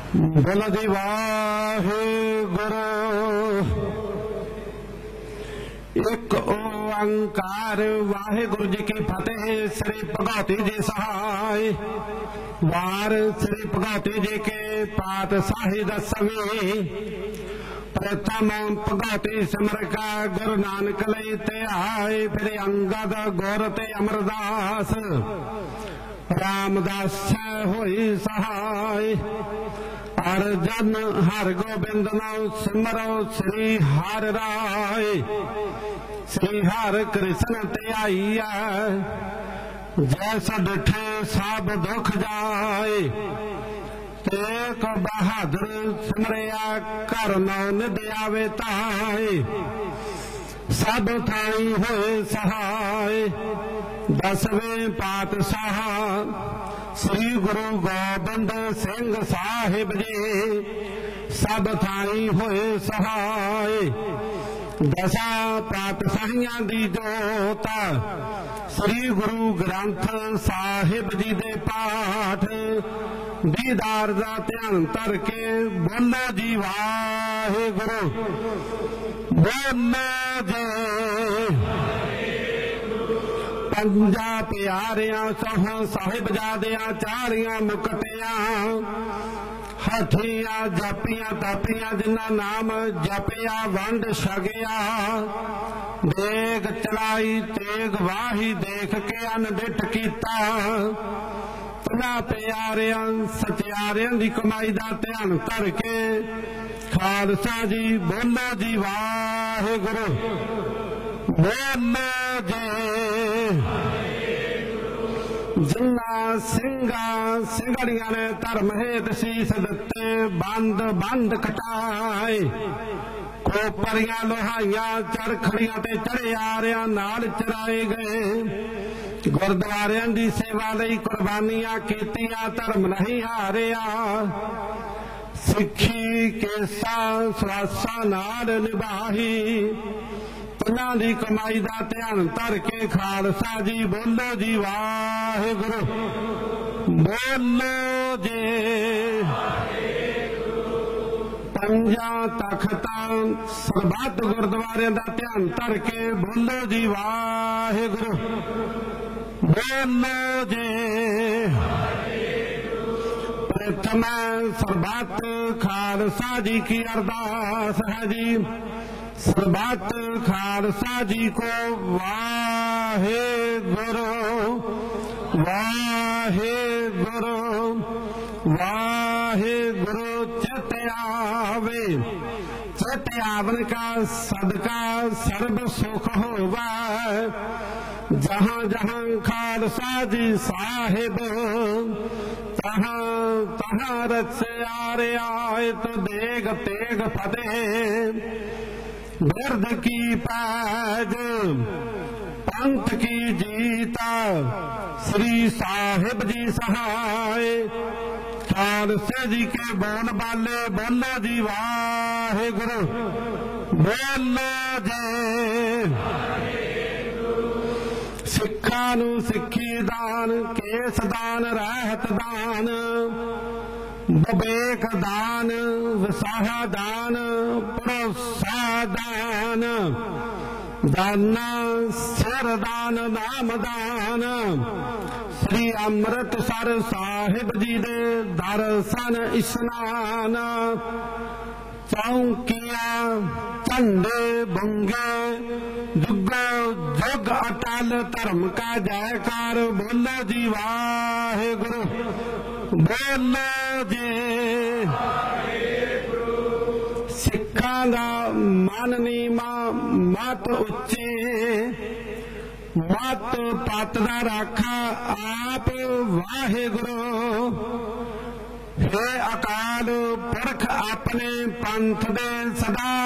बोलो जी वाहेगुरु। एक ओंकार वाहेगुरु जी की फतेह। श्री भगवती जी सहाय। वार श्री भगवती जी के पातशाही दसवीं। प्रथम भगवती सिमर का गुरु नानक लई ते आए। फिर अंगद गुर ते अमरदास रामदास होई सहाय। अर्जन हर गोबिंद नाम सिमरो श्री हर राय। श्री हर कृष्ण ते आईया जैसा डिठे सब दुख जाए। एक बहादुर सिमरिया कर नौन दियावे ताए। सब थाई होए सहाय। दसवें पातशाह श्री गुरु गोबिंद सिंह साहिब जी सब थाई होए सहाय। दसा पातशाहियां दी जोत श्री गुरु ग्रंथ साहिब जी दे पाठ। दीदार दा ध्यान धर के बोलो जी वाहेगुरु। बोलो जी पंजा प्यारियां सहो साहिबजादियां चारियां मुकटियां। हथियां जपियां तपियां जिन्ना नाम जपिया वंड छगिया। देग चलाई तेग वाही देख के अनडिठ कीता। तुना प्यारियां सत्यारियां दी कमाई दा ध्यान धर के खालसा जी बोलो जी वाहेगुरु। बोलो जी जिन्ना सिंगा सिंगड़ियां ने धर्म हेत शीस दिते बंद बंद कटाए। कोपरियां लोहाइयां चरखड़ियां ते चढ़े आरियां नाल चराए गए। गुरद्वारियां दी सेवा लई कुर्बानियां कीतियां धर्म नहीं हारिया। सिक्खी केसा स्वासा नाल निभाही। उन्हां दी कमाई दा ध्यान धर के खालसा जी बोलो जी वाहेगुरु। बोलो जी पंजा तख्तां सरबत गुरुद्वारे दा ध्यान धर के बोलो जी वाहेगुरु। बोलो जी प्रथम सरबत खालसा जी की अरदास है जी। सरबत खालसा जी को वाहेगुरु वाहेगुरु वाहेगुरु चित आवे। चित आवन का सदका सर्व सुख होवे। जहाँ जहाँ खालसा जी साहिब तहाँ तहाँ रचे आरे आए। तो देग तेग फतेह बिरद की पैज पंथ की जीता। श्री साहिब जी सहाय। खालसे जी के बोल बाले बोलो जी वाहेगुरु। बोलो जी सिक्खा नू सिक्खी दान केस दान रहत दान। विवेक दान विसाहा दान भरोसा दान। दाना सिर दान नाम दान। श्री अमृतसर साहिब जी दे दर्शन इशनान। चौकिया झंडे बंगे जुगो जुग अटल धर्म का जयकार। बोलो जी वाहेगुरु। बोलो जी सिखा दा मन नीमा मत उच्चे। मत पत दा राखा आप वाहेगुरु। हे अकाल पुरख अपने पंथ दे सदा